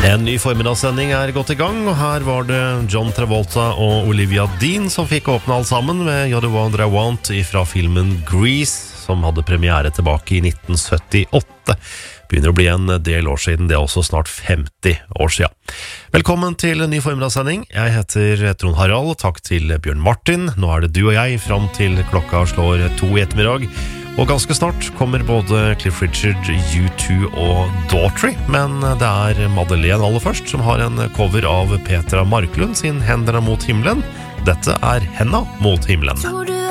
En ny formiddagssending gått i gang, og her var det John Travolta og Olivia Dean som fikk åpne alt sammen med You're the One That I Want fra filmen Grease, som hadde premiere tilbake i 1978. Begynner å bli en del år siden, det også snart 50 år siden. Velkommen til en ny formiddagssending. Jeg heter Trond Harald, takk til Bjørn Martin. Nå det du og jeg fram til klokka slår 2 i ettermiddag. Og ganske snart kommer både Cliff Richard, U2 og Daughtry, men det Madeleine aller først som har en cover av Petra Marklund sin Hendene mot himmelen. Dette Henda mot himmelen.